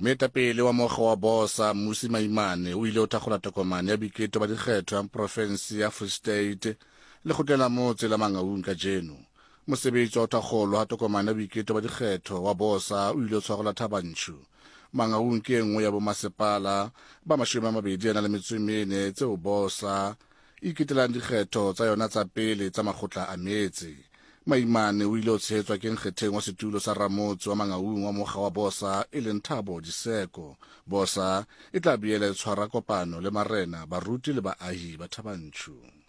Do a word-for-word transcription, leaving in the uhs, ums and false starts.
Moetapele wa mokga wa Bosa Mmusi Maimane o ile o thakgola tokomane ya boiketlo ba dikgetho ya province ya Free State le kgotlela motse la Mangaung ka jeno. Mosebetsi wa thakgolo ha tokomane ya boiketlo ba dikgetho wa Bosa o ile o tshwarola Thabanchu. Mangaung ke enngwe ya bomasepala ba mashome a mabedi a nang le metso e mene tseo Bosa e iketelang dikgetho tsa yona tsa pele tsa makgotla a metse. Maimane o ile o tshehetswa ke nkgetheng wa setulo sa Ramotse wa Mangaung wa mokga wa Bosa e leng Thabo Diseko. Bosa e tla boela e tshwara kopano le marena, baruti le baahi ba Thabanchu.